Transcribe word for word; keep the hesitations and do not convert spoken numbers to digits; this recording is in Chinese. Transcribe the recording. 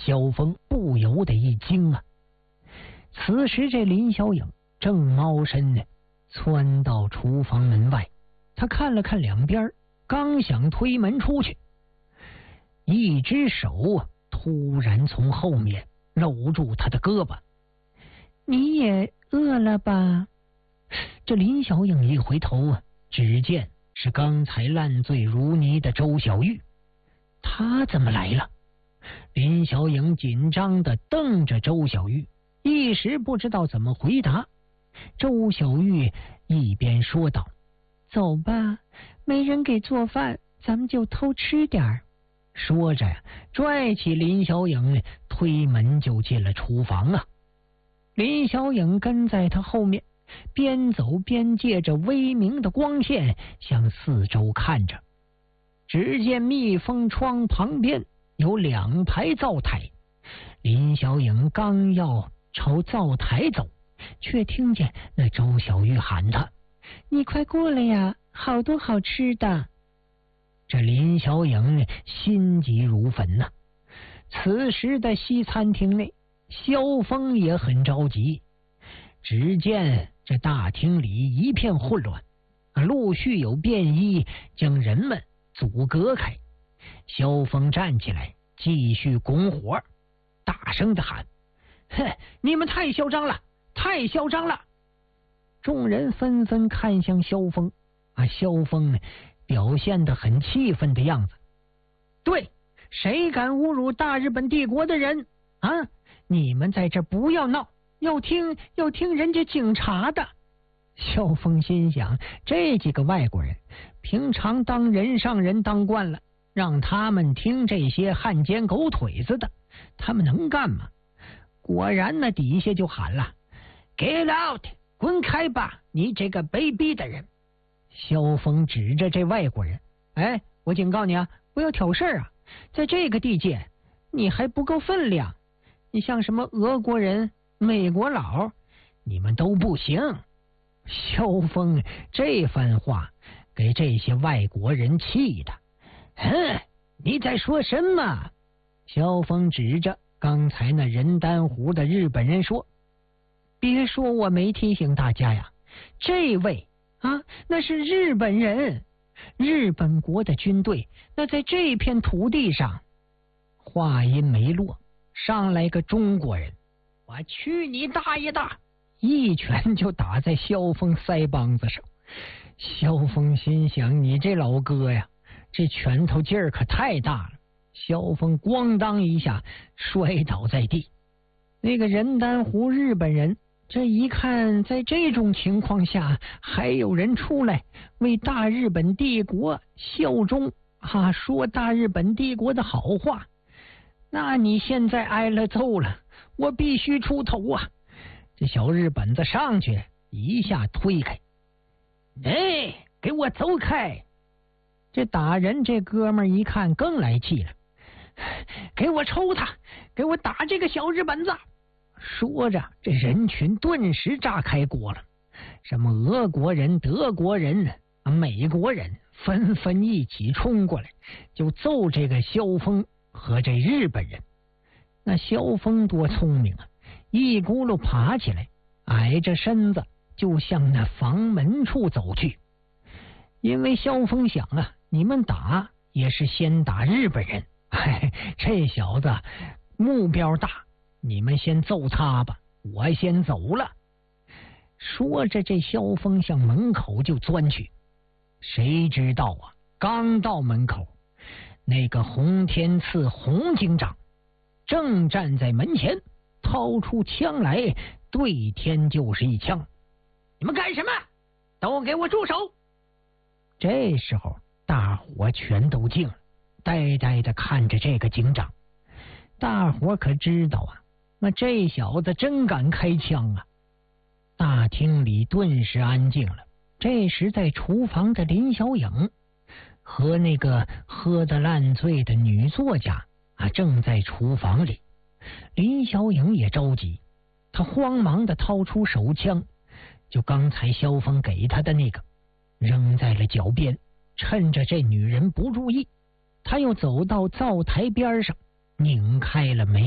萧峰不由得一惊啊！此时这林小影正猫身呢，窜到厨房门外，他看了看两边，刚想推门出去，一只手啊突然从后面搂住他的胳膊。你也饿了吧？这林小影一回头啊，只见是刚才烂醉如泥的周小玉。他怎么来了？林小影紧张地瞪着周小玉，一时不知道怎么回答。周小玉一边说道：走吧，没人给做饭，咱们就偷吃点儿。说着呀，拽起林小影，推门就进了厨房啊。林小影跟在他后面，边走边借着微明的光线向四周看着。只见密封窗旁边有两排灶台，林小影刚要朝灶台走，却听见那周小玉喊他：你快过来呀，好多好吃的。这林小影心急如焚呐、啊。此时的西餐厅内，萧峰也很着急。只见这大厅里一片混乱，陆续有便衣将人们阻隔开。萧峰站起来继续拱火，大声的喊：哼，你们太嚣张了，太嚣张了！众人纷纷看向萧峰啊，萧峰表现得很气愤的样子。对，谁敢侮辱大日本帝国的人啊？你们在这不要闹，要听要听人家警察的。萧峰心想，这几个外国人平常当人上人当惯了，让他们听这些汉奸狗腿子的，他们能干吗？果然那底下就喊了： Get out， 滚开吧，你这个卑鄙的人！萧峰指着这外国人：哎，我警告你啊，不要挑事啊，在这个地界你还不够分量，你像什么俄国人、美国佬，你们都不行。萧峰这番话给这些外国人气的。哼，你在说什么？萧峰指着刚才那人单胡的日本人说：别说我没提醒大家呀，这位啊，那是日本人，日本国的军队，那在这片土地上。话音没落，上来个中国人，我去你大爷的！一拳就打在萧峰腮帮子上。萧峰心想，你这老哥呀，这拳头劲儿可太大了。萧峰咣当一下摔倒在地。那个人单胡日本人这一看，在这种情况下还有人出来为大日本帝国效忠啊，说大日本帝国的好话，那你现在挨了揍了，我必须出头啊！这小日本子上去一下推开，哎，给我走开！这打人这哥们儿一看更来气了，给我抽他，给我打这个小日本子！说着，这人群顿时炸开锅了，什么俄国人、德国人、美国人纷纷一起冲过来，就揍这个萧峰和这日本人。那萧峰多聪明啊，一咕噜爬起来，矮着身子就向那房门处走去。因为萧峰想啊，你们打也是先打日本人，嘿，这小子目标大，你们先揍他吧，我先走了。说着，这萧峰向门口就钻去。谁知道啊，刚到门口，那个洪天赐洪警长正站在门前，掏出枪来，对天就是一枪。你们干什么？都给我住手！这时候大伙全都静了，呆呆的看着这个警长。大伙可知道啊，那这小子真敢开枪啊！大厅里顿时安静了。这时在厨房的林小影和那个喝得烂醉的女作家啊，正在厨房里。林小影也着急，她慌忙的掏出手枪，就刚才萧峰给她的那个，扔在了脚边。趁着这女人不注意，他又走到灶台边上，拧开了煤